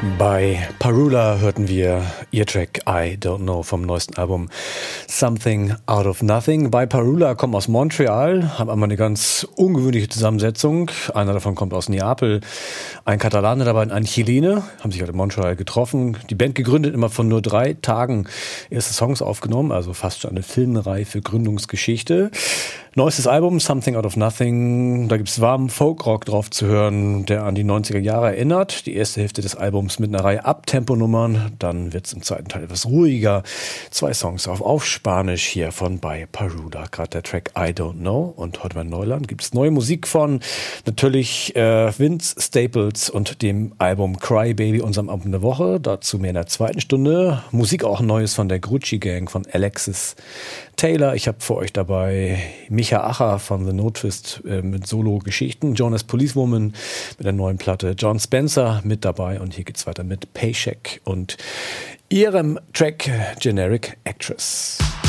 Bei Parula hörten wir ihr Track I Don't Know vom neuesten Album Something Out of Nothing. Bei Parula kommen aus Montreal, haben einmal eine ganz ungewöhnliche Zusammensetzung. Einer davon kommt aus Neapel, ein Katalaner dabei und ein Chilene, haben sich heute in Montreal getroffen. Die Band gegründet, immer von nur 3 Tagen erste Songs aufgenommen, also fast schon eine filmreife Gründungsgeschichte. Neuestes Album, Something Out of Nothing, da gibt's warmen Folkrock drauf zu hören, der an die 90er Jahre erinnert. Die erste Hälfte des Albums mit einer Reihe Abtempo-Nummern, dann wird's im zweiten Teil etwas ruhiger. 2 Songs auf Spanisch hier von By Parula, gerade der Track I Don't Know. Und heute bei Neuland gibt's neue Musik von natürlich Vince Staples und dem Album Cry Baby, unserem Album der Woche. Dazu mehr in der zweiten Stunde. Musik auch Neues von der Grucci Gang, von Alexis Taylor. Ich habe für euch dabei Micha Acher von The No Twist mit Solo-Geschichten, Jonas Policewoman mit der neuen Platte, John Spencer mit dabei und hier geht's weiter mit Paycheck und ihrem Track Generic Actress.